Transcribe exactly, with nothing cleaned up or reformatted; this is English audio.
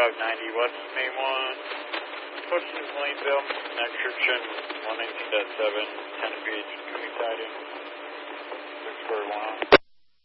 five ninety West Main one, Hutchins Laneville, next Christian one nineteen point seven, ten feet, coming siding, six four one.